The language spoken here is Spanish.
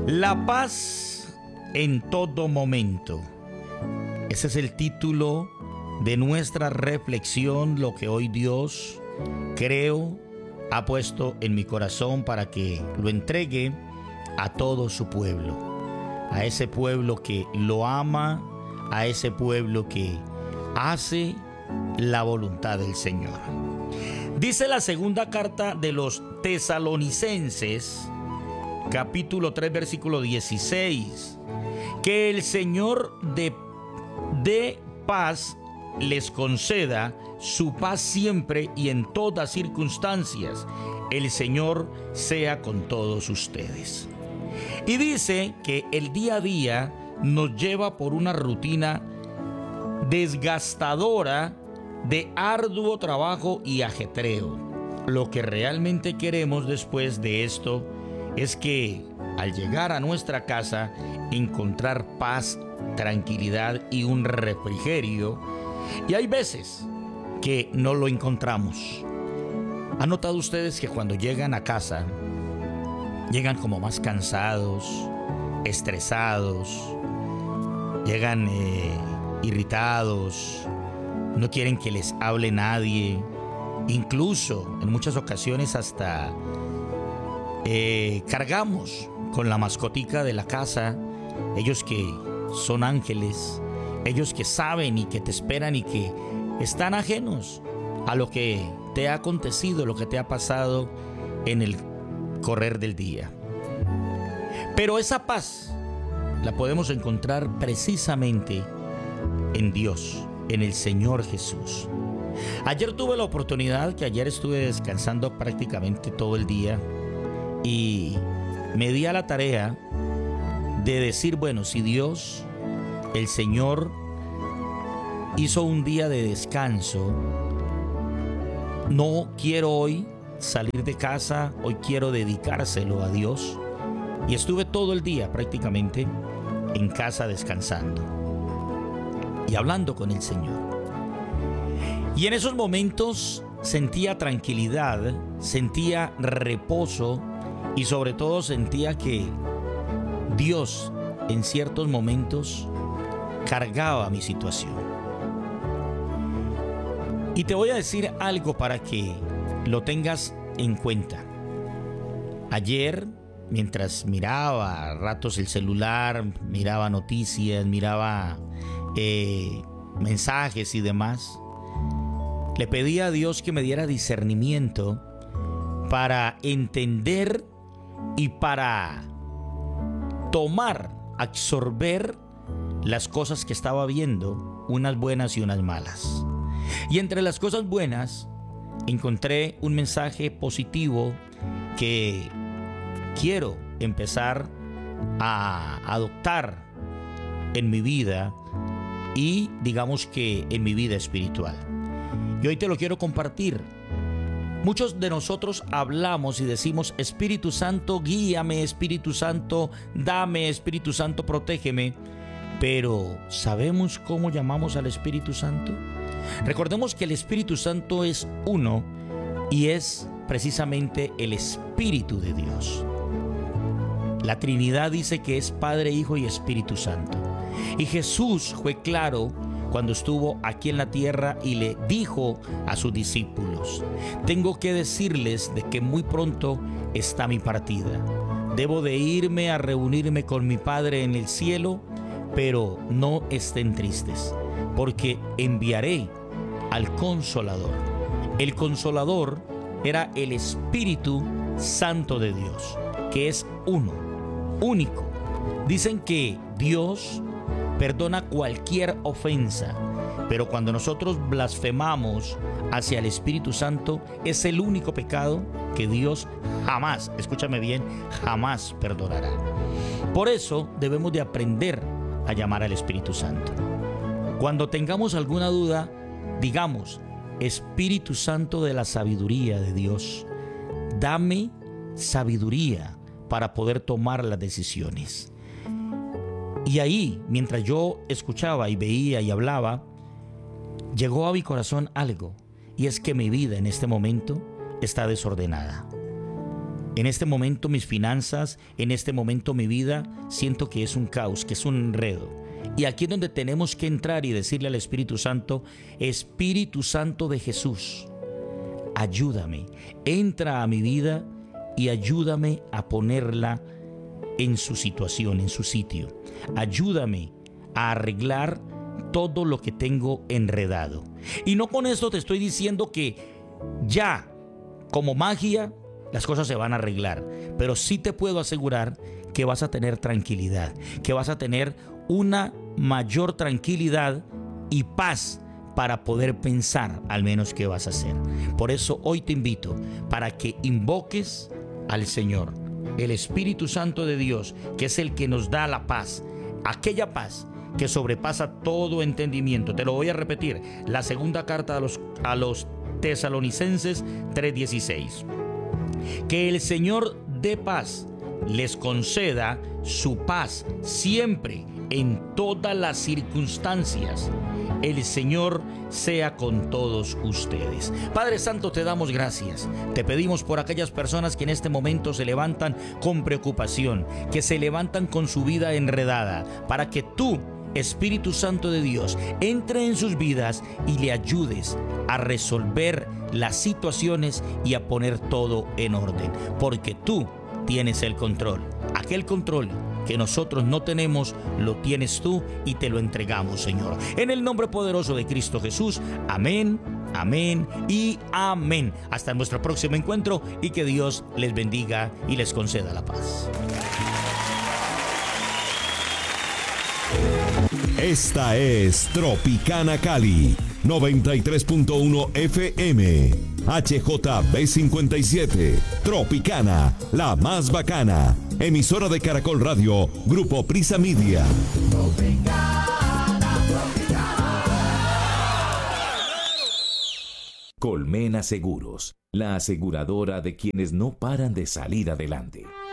La paz en todo momento. Ese es el título de nuestra reflexión, lo que hoy Dios, creo, ha puesto en mi corazón para que lo entregue a todo su pueblo. A ese pueblo que lo ama, a ese pueblo que hace la voluntad del Señor. Dice la segunda carta de los Tesalonicenses, capítulo 3, versículo 16, que el Señor de paz les conceda su paz siempre y en todas circunstancias. El Señor sea con todos ustedes. Y dice que el día a día nos lleva por una rutina desgastadora de arduo trabajo y ajetreo. Lo que realmente queremos después de esto es que al llegar a nuestra casa encontrar paz, tranquilidad y un refrigerio. Y hay veces que no lo encontramos. ¿Han notado ustedes que cuando llegan a casa llegan como más cansados, estresados, llegan irritados, no quieren que les hable nadie, incluso en muchas ocasiones hasta cargamos con la mascotica de la casa, ellos que son ángeles, ellos que saben y que te esperan y que están ajenos a lo que te ha acontecido, lo que te ha pasado en el correr del día. Pero esa paz la podemos encontrar precisamente en Dios, en el Señor Jesús. Ayer tuve la oportunidad, que ayer estuve descansando prácticamente todo el día y me di a la tarea de decir, bueno, si Dios, el Señor, hizo un día de descanso, no quiero hoy salir de casa, hoy quiero dedicárselo a Dios. Y estuve todo el día prácticamente en casa descansando y hablando con el Señor. Y en esos momentos sentía tranquilidad, sentía reposo y sobre todo sentía que Dios en ciertos momentos cargaba mi situación. Y te voy a decir algo para que lo tengas en cuenta. Ayer, mientras miraba a ratos el celular, miraba noticias, miraba mensajes y demás, le pedí a Dios que me diera discernimiento para entender y para tomar, absorber las cosas que estaba viendo, unas buenas y unas malas. Y entre las cosas buenas encontré un mensaje positivo que quiero empezar a adoptar en mi vida y digamos que en mi vida espiritual. Y hoy te lo quiero compartir. Muchos de nosotros hablamos y decimos: Espíritu Santo, guíame, Espíritu Santo, dame, Espíritu Santo, protégeme. Pero ¿sabemos cómo llamamos al Espíritu Santo? Recordemos que el Espíritu Santo es uno y es precisamente el Espíritu de Dios. La Trinidad dice que es Padre, Hijo y Espíritu Santo. Y Jesús fue claro cuando estuvo aquí en la tierra y le dijo a sus discípulos: tengo que decirles de que muy pronto está mi partida. Debo de irme a reunirme con mi Padre en el cielo, pero no estén tristes, porque enviaré al Consolador. El Consolador era el Espíritu Santo de Dios, que es uno, único. Dicen que Dios perdona cualquier ofensa, pero cuando nosotros blasfemamos hacia el Espíritu Santo, es el único pecado que Dios jamás, escúchame bien, jamás perdonará. Por eso debemos de aprender a llamar al Espíritu Santo. Cuando tengamos alguna duda, digamos: Espíritu Santo de la sabiduría de Dios, dame sabiduría para poder tomar las decisiones. Y ahí, mientras yo escuchaba y veía y hablaba, llegó a mi corazón algo, y es que mi vida en este momento está desordenada. En este momento mis finanzas, en este momento mi vida, siento que es un caos, que es un enredo. Y aquí es donde tenemos que entrar y decirle al Espíritu Santo: Espíritu Santo de Jesús, ayúdame, entra a mi vida y ayúdame a ponerla en su situación, en su sitio. Ayúdame a arreglar todo lo que tengo enredado. Y no con esto te estoy diciendo que ya, como magia, las cosas se van a arreglar, pero sí te puedo asegurar que vas a tener tranquilidad, que vas a tener una mayor tranquilidad y paz para poder pensar al menos qué vas a hacer. Por eso hoy te invito para que invoques al Señor, el Espíritu Santo de Dios, que es el que nos da la paz, aquella paz que sobrepasa todo entendimiento. Te lo voy a repetir, la segunda carta a los Tesalonicenses 3:16. Que el Señor de paz les conceda su paz siempre, en todas las circunstancias. El Señor sea con todos ustedes. Padre Santo, te damos gracias. Te pedimos por aquellas personas que en este momento se levantan con preocupación, que se levantan con su vida enredada, para que tú, Espíritu Santo de Dios, entre en sus vidas y le ayudes a resolver las situaciones y a poner todo en orden, porque tú tienes el control. Aquel control que nosotros no tenemos, lo tienes tú y te lo entregamos, Señor. En el nombre poderoso de Cristo Jesús. Amén, amén y amén. Hasta nuestro próximo encuentro y que Dios les bendiga y les conceda la paz. Esta es Tropicana Cali, 93.1 FM, HJB57, Tropicana, la más bacana, emisora de Caracol Radio, Grupo Prisa Media. Colmena Seguros, la aseguradora de quienes no paran de salir adelante.